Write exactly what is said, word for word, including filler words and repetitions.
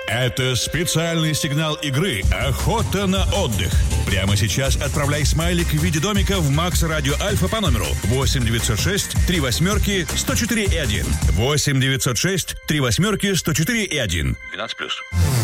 Это специальный сигнал игры «Охота на отдых». Прямо сейчас отправляй смайлик в виде домика в Макс Радио Альфа по номеру восемь девятьсот шесть три восьмерки сто четыре и один. восемь девятьсот шесть три восьмерки сто четыре и один. двенадцать плюс.